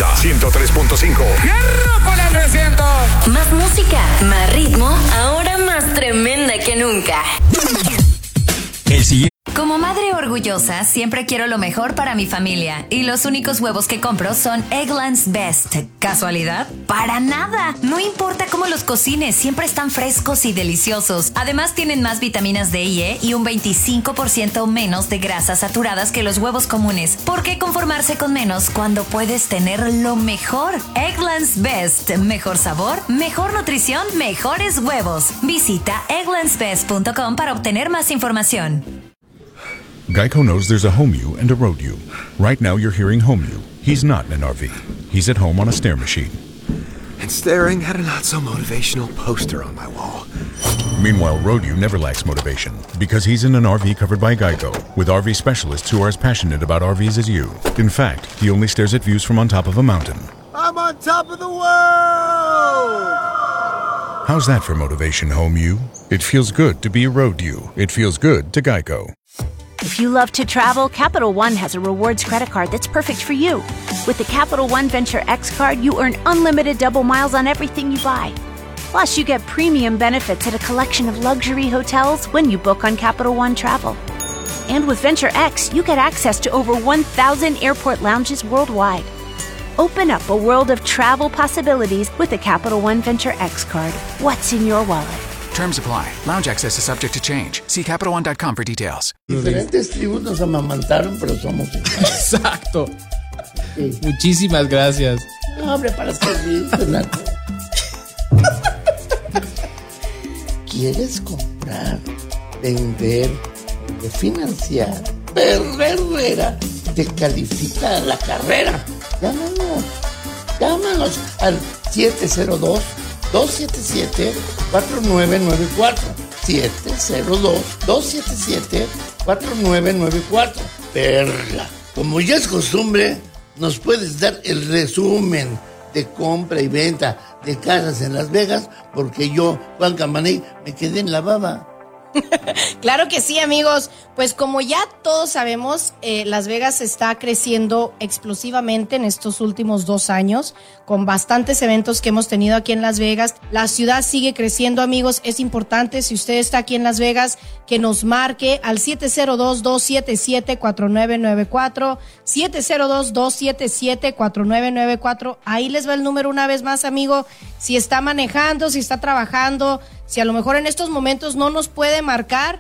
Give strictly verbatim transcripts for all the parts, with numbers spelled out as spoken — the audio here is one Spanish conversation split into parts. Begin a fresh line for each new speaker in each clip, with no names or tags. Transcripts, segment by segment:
Manda ciento tres punto cinco.
¡Con el trescientos!
Más música, más ritmo, ahora más tremenda que nunca.
El siguiente.
Como madre orgullosa, siempre quiero lo mejor para mi familia. Y los únicos huevos que compro son Eggland's Best. ¿Casualidad? ¡Para nada! No importa cómo los cocines, siempre están frescos y deliciosos. Además, tienen más vitaminas D y E y un veinticinco por ciento menos de grasas saturadas que los huevos comunes. ¿Por qué conformarse con menos cuando puedes tener lo mejor? Eggland's Best. Mejor sabor, mejor nutrición, mejores huevos. Visita egglands best punto com para obtener más información.
Geico knows there's a home you and a road you. Right now you're hearing home you. He's not in an R V. He's at home on a stair machine.
And staring at a not-so-motivational poster on my wall.
Meanwhile, road you never lacks motivation because he's in an R V covered by Geico with R V specialists who are as passionate about R Vs as you. In fact, he only stares at views from on top of a mountain.
I'm on top of the world!
How's that for motivation, home you? It feels good to be a road you. It feels good to Geico.
If you love to travel, Capital One has a rewards credit card that's perfect for you. With the Capital One Venture X card, you earn unlimited double miles on everything you buy. Plus, you get premium benefits at a collection of luxury hotels when you book on Capital One Travel. And with Venture X, you get access to over one thousand airport lounges worldwide. Open up a world of travel possibilities with the Capital One Venture X card. What's in your wallet?
Terms apply. Lounge access is subject to change. See Capital One dot com for details.
Diferentes tribus nos amamantaron, pero somos iguales.
Exacto.
Sí.
Muchísimas gracias.
No, hombre, para servirte, Naco. ¿Quieres comprar, vender, financiar? Herrera te califica la carrera. Llámanos. Llámanos al siete cero dos, dos siete siete, cuatro nueve nueve cuatro. siete cero dos, dos siete siete, cuatro nueve nueve cuatro. Perla. Como ya es costumbre, nos puedes dar el resumen de compra y venta de casas en Las Vegas, porque yo, Juan Camaney, me quedé en la baba.
Claro que sí, amigos. Pues como ya todos sabemos, eh, Las Vegas está creciendo explosivamente en estos últimos dos años, con bastantes eventos que hemos tenido aquí en Las Vegas. La ciudad sigue creciendo, amigos. Es importante, si usted está aquí en Las Vegas, que nos marque al siete cero dos, dos siete siete, cuatro nueve nueve cuatro, siete cero dos, dos siete siete, cuatro nueve nueve cuatro. Ahí les va el número una vez más, amigo. Si está manejando, si está trabajando, si a lo mejor en estos momentos no nos puede marcar,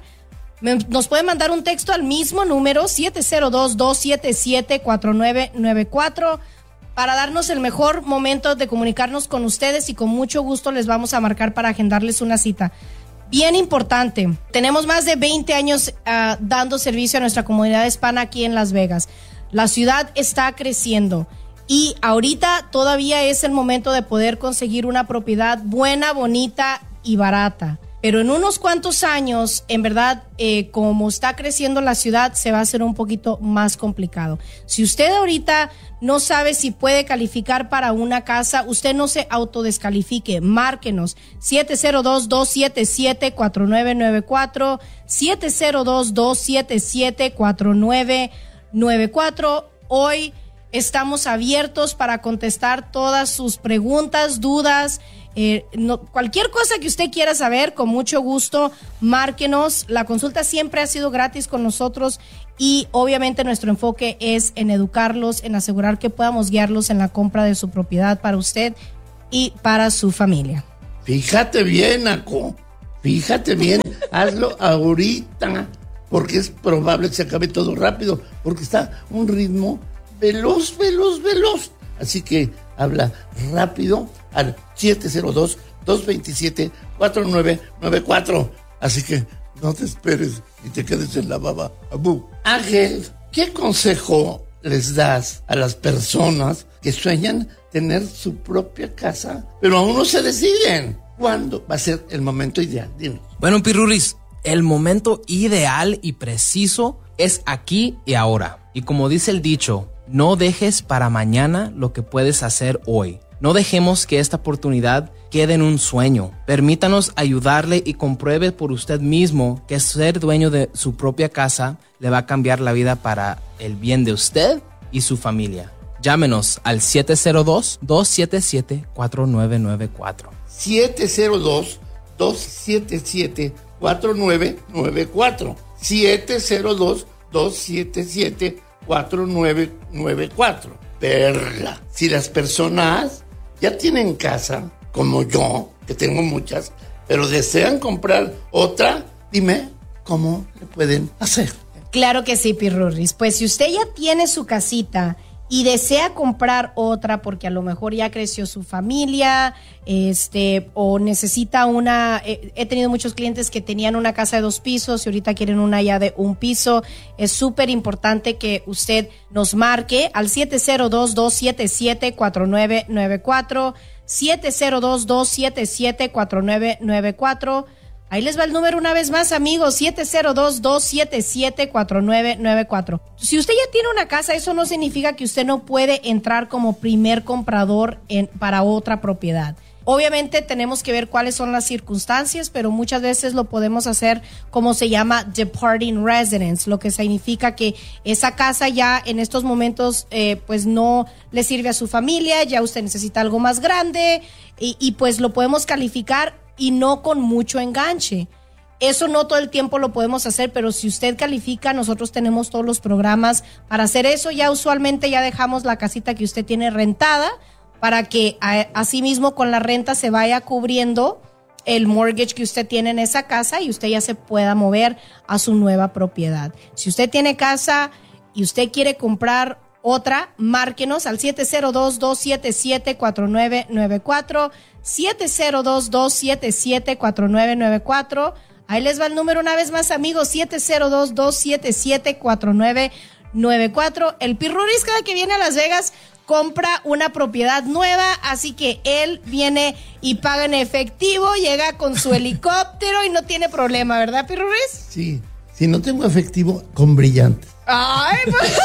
nos puede mandar un texto al mismo número, siete cero dos, dos siete siete, cuatro nueve nueve cuatro, para darnos el mejor momento de comunicarnos con ustedes, y con mucho gusto les vamos a marcar para agendarles una cita. Bien importante, tenemos más de veinte años uh, dando servicio a nuestra comunidad hispana aquí en Las Vegas. La ciudad está creciendo y ahorita todavía es el momento de poder conseguir una propiedad buena, bonita y barata. Pero en unos cuantos años, en verdad, eh, como está creciendo la ciudad, se va a hacer un poquito más complicado. Si usted ahorita no sabe si puede calificar para una casa, usted no se autodescalifique. Márquenos siete cero dos, dos siete siete, cuatro nueve nueve cuatro, siete cero dos, dos siete siete, cuatro nueve nueve cuatro. Hoy estamos abiertos para contestar todas sus preguntas, dudas. Eh, no, cualquier cosa que usted quiera saber, con mucho gusto, márquenos. La consulta siempre ha sido gratis con nosotros y obviamente nuestro enfoque es en educarlos, en asegurar que podamos guiarlos en la compra de su propiedad para usted y para su familia.
Fíjate bien, Naco. Fíjate bien. Hazlo ahorita, porque es probable que se acabe todo rápido, porque está un ritmo veloz, veloz, veloz. Así que habla rápido al siete cero dos, dos dos siete, cuatro nueve nueve cuatro. Así que no te esperes y te quedes en la baba. Abú. Ángel, ¿qué consejo les das a las personas que sueñan tener su propia casa, pero aún no se deciden? ¿Cuándo va a ser el momento ideal? Dime.
Bueno, Pirurris, el momento ideal y preciso es aquí y ahora. Y como dice el dicho, no dejes para mañana lo que puedes hacer hoy. No dejemos que esta oportunidad quede en un sueño. Permítanos ayudarle y compruebe por usted mismo que ser dueño de su propia casa le va a cambiar la vida para el bien de usted y su familia. Llámenos al siete cero dos, dos siete siete, cuatro nueve nueve cuatro.
siete cero dos, dos siete siete, cuatro nueve nueve cuatro. siete cero dos, dos siete siete, cuatro nueve nueve cuatro. Perla. Si las personas ya tienen casa, como yo, que tengo muchas, pero desean comprar otra, dime cómo le pueden hacer.
Claro que sí, Pirurris. Pues si usted ya tiene su casita y desea comprar otra porque a lo mejor ya creció su familia, este, o necesita una, eh, he tenido muchos clientes que tenían una casa de dos pisos y ahorita quieren una ya de un piso, es súper importante que usted nos marque al siete cero dos, dos siete siete, cuatro nueve nueve cuatro, siete cero dos, dos siete siete, cuatro nueve nueve cuatro. Ahí les va el número una vez más, amigos, siete cero dos, dos siete siete, cuatro nueve nueve cuatro. Si usted ya tiene una casa, eso no significa que usted no puede entrar como primer comprador en, para otra propiedad. Obviamente tenemos que ver cuáles son las circunstancias, pero muchas veces lo podemos hacer como se llama departing residence, lo que significa que esa casa ya en estos momentos eh, pues no le sirve a su familia, ya usted necesita algo más grande y, y pues lo podemos calificar y no con mucho enganche. Eso no todo el tiempo lo podemos hacer, pero si usted califica, nosotros tenemos todos los programas para hacer eso. Ya usualmente ya dejamos la casita que usted tiene rentada para que a, así mismo con la renta se vaya cubriendo el mortgage que usted tiene en esa casa y usted ya se pueda mover a su nueva propiedad. Si usted tiene casa y usted quiere comprar otra, márquenos al siete cero dos, dos siete siete, cuatro nueve nueve cuatro, siete cero dos, dos siete siete, cuatro nueve nueve cuatro. Ahí les va el número una vez más, amigos, siete cero dos, dos siete siete, cuatro nueve nueve cuatro. El Pirruris cada que viene a Las Vegas compra una propiedad nueva, así que él viene y paga en efectivo, llega con su helicóptero y no tiene problema, ¿verdad, Pirruris?
Sí, si no tengo efectivo, con brillantes.
Ay, pues...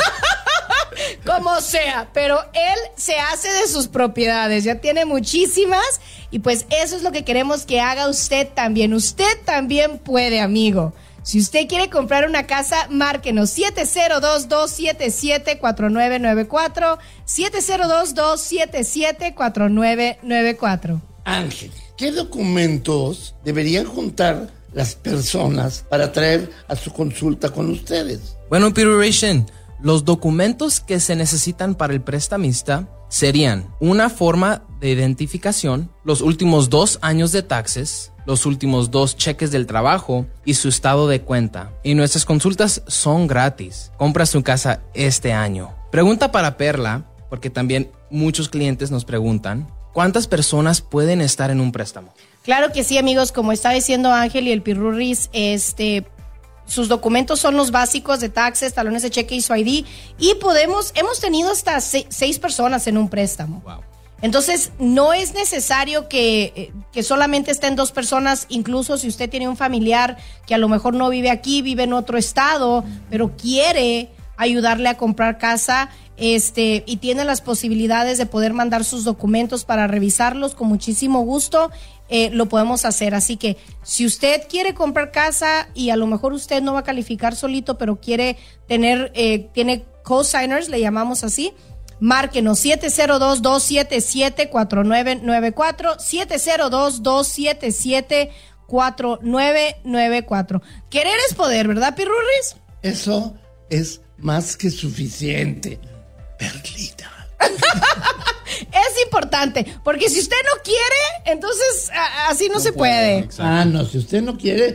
Como sea, pero él se hace de sus propiedades, ya tiene muchísimas y pues eso es lo que queremos que haga usted también. Usted también puede, amigo. Si usted quiere comprar una casa, márquenos siete cero dos, dos siete siete, cuatro nueve nueve cuatro, siete cero dos, dos siete siete, cuatro nueve nueve cuatro.
Ángel, ¿qué documentos deberían juntar las personas para traer a su consulta con ustedes?
Bueno, Piruration, los documentos que se necesitan para el prestamista serían una forma de identificación, los últimos dos años de taxes, los últimos dos cheques del trabajo y su estado de cuenta. Y nuestras consultas son gratis. Compra su casa este año. Pregunta para Perla, porque también muchos clientes nos preguntan, ¿cuántas personas pueden estar en un préstamo?
Claro que sí, amigos, como está diciendo Ángel y el Pirurris, este... sus documentos son los básicos de taxes, talones de cheque y su I D. Y podemos, hemos tenido hasta se, seis personas en un préstamo.
Wow.
Entonces, no es necesario que, que solamente estén dos personas, incluso si usted tiene un familiar que a lo mejor no vive aquí, vive en otro estado, pero quiere ayudarle a comprar casa, este, y tiene las posibilidades de poder mandar sus documentos para revisarlos con muchísimo gusto. Eh, lo podemos hacer, así que si usted quiere comprar casa y a lo mejor usted no va a calificar solito, pero quiere tener, eh, tiene co-signers, le llamamos así, márquenos siete cero dos, dos siete siete, cuatro nueve nueve cuatro, siete cero dos, dos siete siete, cuatro nueve nueve cuatro. Querer es poder, ¿verdad, Pirurris?
Eso es más que suficiente, Perlita.
Es importante, porque si usted no quiere, entonces a, así no, no se puede. puede.
Ah, no, si usted no quiere,